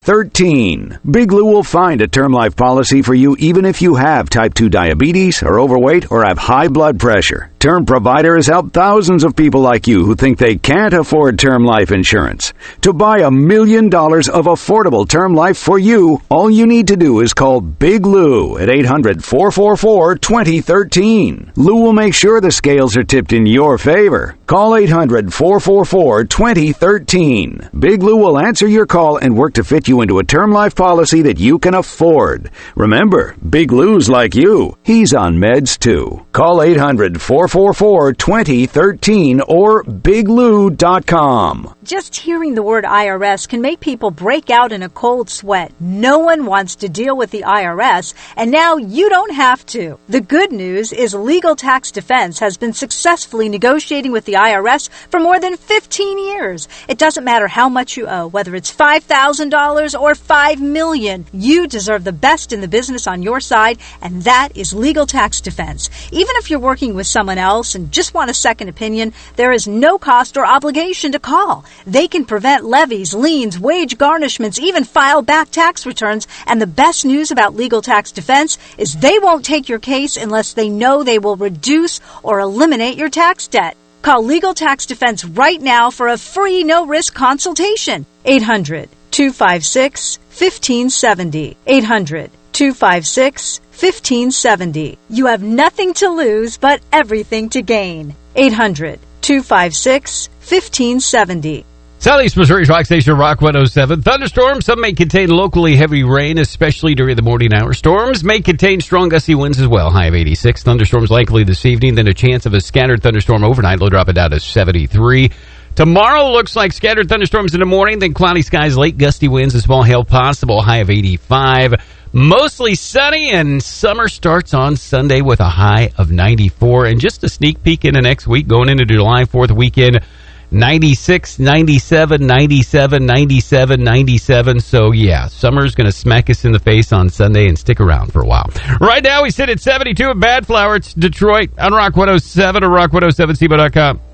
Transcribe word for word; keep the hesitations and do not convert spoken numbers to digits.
thirteen. Big Lou will find a term life policy for you even if you have type two diabetes, are overweight, or have high blood pressure. Term Provider has helped thousands of people like you who think they can't afford term life insurance. To buy a million dollars of affordable term life for you, all you need to do is call Big Lou at eight hundred, four four four, two zero one three. Lou will make sure the scales are tipped in your favor. Call eight hundred, four four four, two zero one three. Big Lou will answer your call and work to fit you into a term life policy that you can afford. Remember, Big Lou's like you. He's on meds too. Call eight hundred, four four four, two zero one three or big lou dot com. Just hearing the word I R S can make people break out in a cold sweat. No one wants to deal with the I R S, and now you don't have to. The good news is Legal Tax Defense has been successfully negotiating with the I R S for more than fifteen years. It doesn't matter how much you owe, whether it's five thousand dollars or five million dollars. You deserve the best in the business on your side, and that is Legal Tax Defense. Even if you're working with someone else and just want a second opinion, there is no cost or obligation to call. They can prevent levies, liens, wage garnishments, even file back tax returns. And the best news about Legal Tax Defense is they won't take your case unless they know they will reduce or eliminate your tax debt. Call Legal Tax Defense right now for a free no-risk consultation. eight hundred, two five six, one five seven zero. eight hundred, two five six, one five seven zero. You have nothing to lose but everything to gain. eight hundred, two five six, one five seven zero. Southeast Missouri's Rock Station, Rock one oh seven. Thunderstorms, some may contain locally heavy rain, especially during the morning hours. Storms may contain strong gusty winds as well, high of eighty-six. Thunderstorms likely this evening, then a chance of a scattered thunderstorm overnight. Low drop it down to seventy-three. Tomorrow looks like scattered thunderstorms in the morning, then cloudy skies, late gusty winds, and small hail possible, high of eighty-five. Mostly sunny, and summer starts on Sunday with a high of ninety-four. And just a sneak peek into next week, going into July fourth weekend, ninety-six, ninety-seven, ninety-seven, ninety-seven, ninety-seven. So, yeah, summer's going to smack us in the face on Sunday, and stick around for a while. Right now, we sit at seventy-two at Bad Flower. It's Detroit on Rock one oh seven or rock one oh seven C B O dot com.